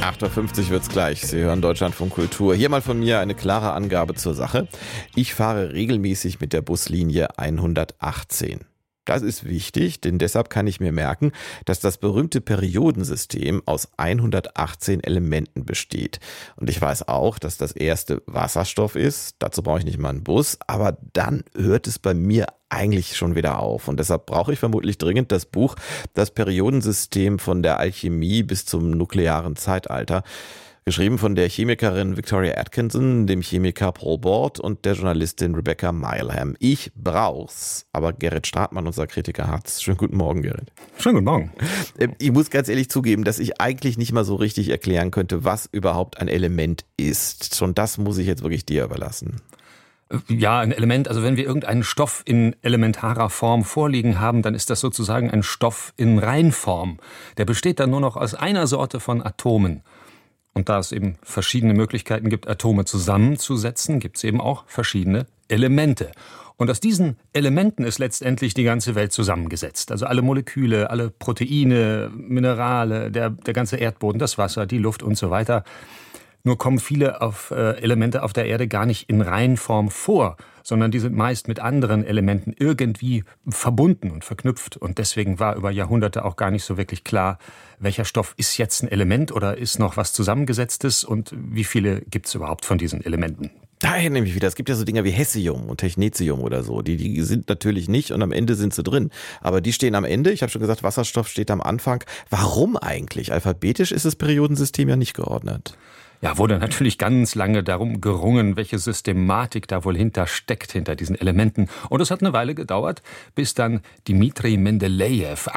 8.50 Uhr wird's gleich. Sie hören Deutschlandfunk Kultur. Hier mal von mir eine klare Angabe zur Sache. Ich fahre regelmäßig mit der Buslinie 118. Das ist wichtig, denn deshalb kann ich mir merken, dass das berühmte Periodensystem aus 118 Elementen besteht. Und ich weiß auch, dass das erste Wasserstoff ist. Dazu brauche ich nicht mal einen Bus. Aber dann hört es bei mir eigentlich schon wieder auf. Und deshalb brauche ich vermutlich dringend das Buch Das Periodensystem von der Alchemie bis zum nuklearen Zeitalter. Geschrieben von der Chemikerin Victoria Atkinson, dem Chemiker Paul Bort und der Journalistin Rebecca Mileham. Ich brauch's. Aber Gerrit Stratmann, unser Kritiker, hat's. Schönen guten Morgen, Gerrit. Schönen guten Morgen. Ich muss ganz ehrlich zugeben, dass ich eigentlich nicht mal so richtig erklären könnte, was überhaupt ein Element ist. Schon das muss ich jetzt wirklich dir überlassen. Ja, ein Element, also wenn wir irgendeinen Stoff in elementarer Form vorliegen haben, dann ist das sozusagen ein Stoff in Reinform. Der besteht dann nur noch aus einer Sorte von Atomen. Und da es eben verschiedene Möglichkeiten gibt, Atome zusammenzusetzen, gibt es eben auch verschiedene Elemente. Und aus diesen Elementen ist letztendlich die ganze Welt zusammengesetzt. Also alle Moleküle, alle Proteine, Minerale, der ganze Erdboden, das Wasser, die Luft und so weiter. Nur kommen viele Elemente auf der Erde gar nicht in Reinform vor, sondern die sind meist mit anderen Elementen irgendwie verbunden und verknüpft. Und deswegen war über Jahrhunderte auch gar nicht so wirklich klar, welcher Stoff ist jetzt ein Element oder ist noch was Zusammengesetztes und wie viele gibt es überhaupt von diesen Elementen. Daher nämlich wieder, es gibt ja so Dinger wie Hessium und Technetium oder so, die sind natürlich nicht und am Ende sind sie drin. Aber die stehen am Ende, ich habe schon gesagt, Wasserstoff steht am Anfang. Warum eigentlich? Alphabetisch ist das Periodensystem ja nicht geordnet. Ja, wurde natürlich ganz lange darum gerungen, welche Systematik da wohl hintersteckt, hinter diesen Elementen. Und es hat eine Weile gedauert, bis dann Dmitri Mendelejew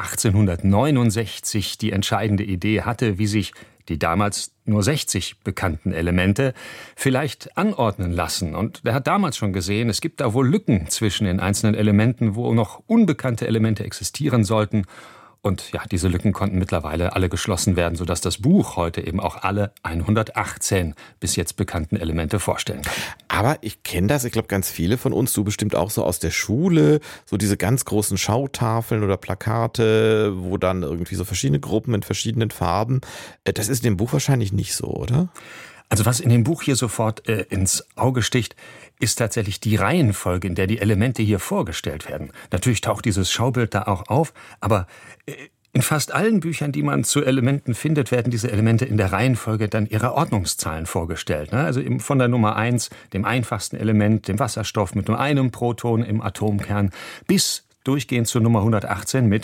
1869 die entscheidende Idee hatte, wie sich die damals nur 60 bekannten Elemente vielleicht anordnen lassen. Und er hat damals schon gesehen, es gibt da wohl Lücken zwischen den einzelnen Elementen, wo noch unbekannte Elemente existieren sollten. Und ja, diese Lücken konnten mittlerweile alle geschlossen werden, sodass das Buch heute eben auch alle 118 bis jetzt bekannten Elemente vorstellen kann. Aber ich kenne das, ich glaube ganz viele von uns, du bestimmt auch so aus der Schule, so diese ganz großen Schautafeln oder Plakate, wo dann irgendwie so verschiedene Gruppen in verschiedenen Farben. Das ist in dem Buch wahrscheinlich nicht so, oder? Also was in dem Buch hier sofort ins Auge sticht, ist tatsächlich die Reihenfolge, in der die Elemente hier vorgestellt werden. Natürlich taucht dieses Schaubild da auch auf, aber in fast allen Büchern, die man zu Elementen findet, werden diese Elemente in der Reihenfolge dann ihrer Ordnungszahlen vorgestellt. Also eben von der Nummer 1, dem einfachsten Element, dem Wasserstoff mit nur einem Proton im Atomkern, bis durchgehend zur Nummer 118 mit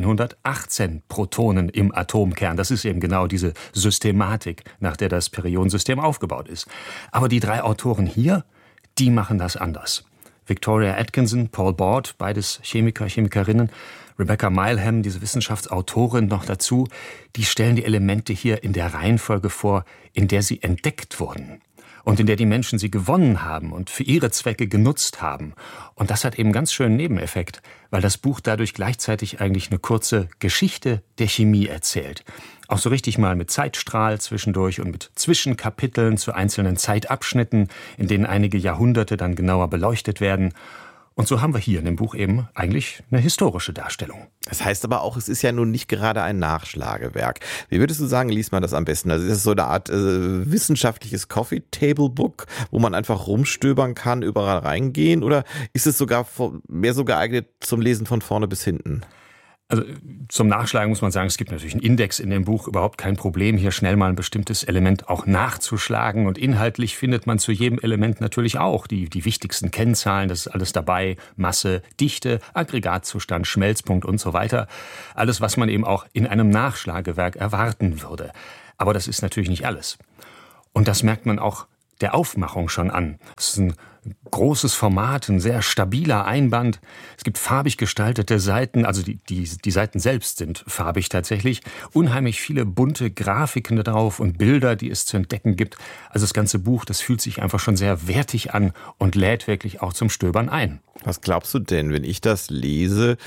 118 Protonen im Atomkern. Das ist eben genau diese Systematik, nach der das Periodensystem aufgebaut ist. Aber die drei Autoren hier, die machen das anders. Victoria Atkinson, Paul Bort, beides Chemiker, Chemikerinnen, Rebecca Mileham, diese Wissenschaftsautorin noch dazu, die stellen die Elemente hier in der Reihenfolge vor, in der sie entdeckt wurden und in der die Menschen sie gewonnen haben und für ihre Zwecke genutzt haben. Und das hat eben ganz schönen Nebeneffekt, weil das Buch dadurch gleichzeitig eigentlich eine kurze Geschichte der Chemie erzählt. Auch so richtig mal mit Zeitstrahl zwischendurch und mit Zwischenkapiteln zu einzelnen Zeitabschnitten, in denen einige Jahrhunderte dann genauer beleuchtet werden. Und so haben wir hier in dem Buch eben eigentlich eine historische Darstellung. Das heißt aber auch, es ist ja nun nicht gerade ein Nachschlagewerk. Wie würdest du sagen, liest man das am besten? Also ist es so eine Art wissenschaftliches Coffee-Table-Book, wo man einfach rumstöbern kann, überall reingehen? Oder ist es sogar mehr so geeignet zum Lesen von vorne bis hinten? Also zum Nachschlagen muss man sagen, es gibt natürlich einen Index in dem Buch, überhaupt kein Problem, hier schnell mal ein bestimmtes Element auch nachzuschlagen. Und inhaltlich findet man zu jedem Element natürlich auch die wichtigsten Kennzahlen, das ist alles dabei, Masse, Dichte, Aggregatzustand, Schmelzpunkt und so weiter. Alles, was man eben auch in einem Nachschlagewerk erwarten würde. Aber das ist natürlich nicht alles. Und das merkt man auch der Aufmachung schon an. Es ist ein großes Format, ein sehr stabiler Einband. Es gibt farbig gestaltete Seiten, also die Seiten selbst sind farbig tatsächlich. Unheimlich viele bunte Grafiken drauf und Bilder, die es zu entdecken gibt. Also das ganze Buch, das fühlt sich einfach schon sehr wertig an und lädt wirklich auch zum Stöbern ein. Was glaubst du denn, wenn ich das lese,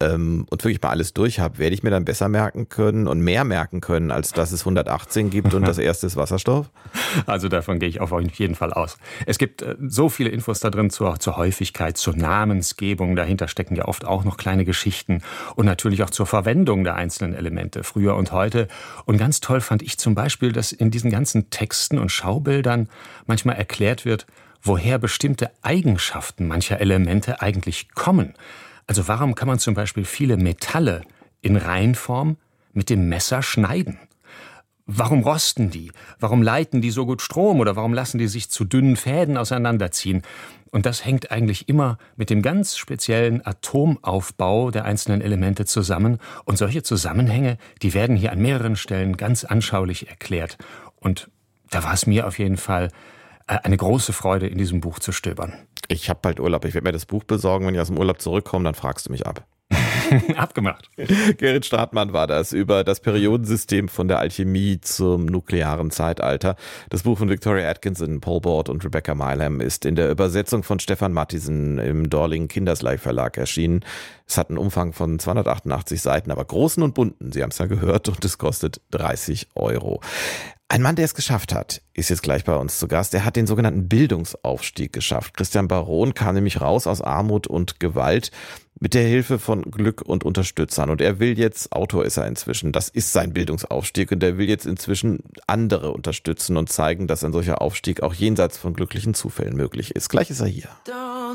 und wirklich mal alles durch habe, werde ich mir dann besser merken können und mehr merken können, als dass es 118 gibt und das erste ist Wasserstoff? Also davon gehe ich auf jeden Fall aus. Es gibt so viele Infos da drin zur Häufigkeit, zur Namensgebung. Dahinter stecken ja oft auch noch kleine Geschichten und natürlich auch zur Verwendung der einzelnen Elemente, früher und heute. Und ganz toll fand ich zum Beispiel, dass in diesen ganzen Texten und Schaubildern manchmal erklärt wird, woher bestimmte Eigenschaften mancher Elemente eigentlich kommen. Also warum kann man zum Beispiel viele Metalle in Reinform mit dem Messer schneiden? Warum rosten die? Warum leiten die so gut Strom? Oder warum lassen die sich zu dünnen Fäden auseinanderziehen? Und das hängt eigentlich immer mit dem ganz speziellen Atomaufbau der einzelnen Elemente zusammen. Und solche Zusammenhänge, die werden hier an mehreren Stellen ganz anschaulich erklärt. Und da war es mir auf jeden Fall eine große Freude, in diesem Buch zu stöbern. Ich habe bald Urlaub. Ich werde mir das Buch besorgen. Wenn ich aus dem Urlaub zurückkomme, dann fragst du mich ab. Abgemacht. Gerrit Stratmann war das über das Periodensystem von der Alchemie zum nuklearen Zeitalter. Das Buch von Victoria Atkinson, Paul Bort und Rebecca Milam ist in der Übersetzung von Stefan Matthiesen im Dorling Kindersleih Verlag erschienen. Es hat einen Umfang von 288 Seiten, aber großen und bunten. Sie haben es ja gehört und es kostet 30 €. Ein Mann, der es geschafft hat, ist jetzt gleich bei uns zu Gast. Er hat den sogenannten Bildungsaufstieg geschafft. Christian Baron kam nämlich raus aus Armut und Gewalt mit der Hilfe von Glück und Unterstützern. Und er will jetzt, Autor ist er inzwischen, das ist sein Bildungsaufstieg. Und er will jetzt inzwischen andere unterstützen und zeigen, dass ein solcher Aufstieg auch jenseits von glücklichen Zufällen möglich ist. Gleich ist er hier.